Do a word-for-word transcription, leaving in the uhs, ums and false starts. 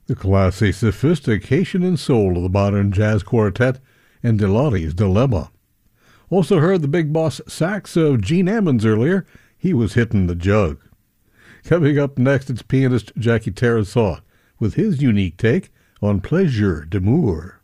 The classy sophistication and soul of the modern jazz quartet and Delotti's Dilemma. Also heard the big boss sax of Gene Ammons earlier. He was hitting the jug. Coming up next, it's pianist Jackie Tarasot with his unique take on Plaisir d'amour.